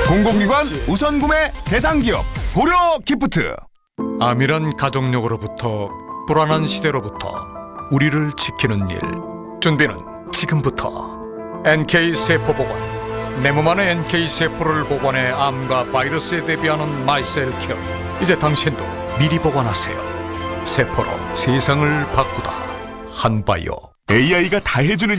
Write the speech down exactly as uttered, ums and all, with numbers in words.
공공기관 우선 구매 대상 기업 고려 기프트. 암이란 가족력으로부터 불안한 시대로부터 우리를 지키는 일. 준비는 지금부터. 엔케이 세포 보관. 내 몸 안의 엔케이 세포를 보관해 암과 바이러스에 대비하는 마이셀 케어. 이제 당신도 미리 보관하세요. 세포로 세상을 바꾸다. 한바이오. 에이아이가 다 해주는